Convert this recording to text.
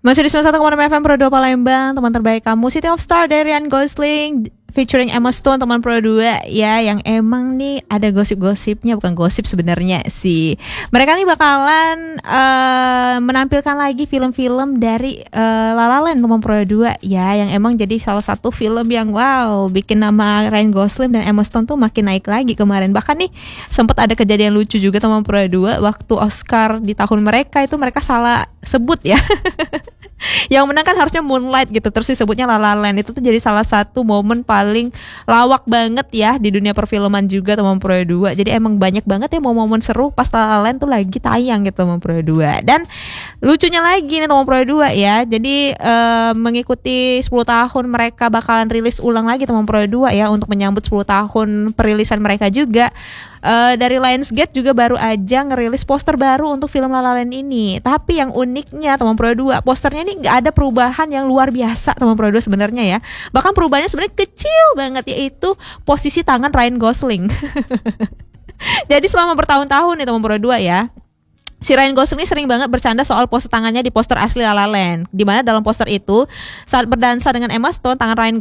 Masih di 91,6 FM Pro 2 Palembang, teman terbaik kamu, City of Star dari Ryan Gosling featuring Emma Stone, teman Pro 2 ya, yang emang nih ada gosip-gosipnya, bukan gosip sebenarnya sih. Mereka nih bakalan menampilkan lagi film-film dari La La Land, teman Pro 2 ya, yang emang jadi salah satu film yang wow, bikin nama Ryan Gosling dan Emma Stone tuh makin naik lagi kemarin. Bahkan nih sempat ada kejadian lucu juga teman Pro 2 waktu Oscar di tahun mereka itu mereka salah sebut ya. Yang menang kan harusnya Moonlight gitu, terus disebutnya La La Land. Itu tuh jadi salah satu momen paling lawak banget ya di dunia perfilman juga teman Pro 2. Jadi emang banyak banget ya momen seru pas La La Land tuh lagi tayang gitu teman Pro 2. Dan lucunya lagi nih teman Pro 2 ya. Jadi mengikuti 10 tahun mereka bakalan rilis ulang lagi teman Pro 2 ya, untuk menyambut 10 tahun perilisan mereka juga. Dari Lionsgate juga baru aja ngerilis poster baru untuk film La La Land ini. Tapi yang uniknya teman Pro 2, posternya ini nggak ada perubahan yang luar biasa teman Pro 2 sebenarnya ya. Bahkan perubahannya sebenarnya kecil banget, yaitu posisi tangan Ryan Gosling. Jadi selama bertahun-tahun nih teman Pro 2 ya, si Ryan Gosling ini sering banget bercanda soal pose tangannya di poster asli La La Land, di mana dalam poster itu saat berdansa dengan Emma Stone, tangan Ryan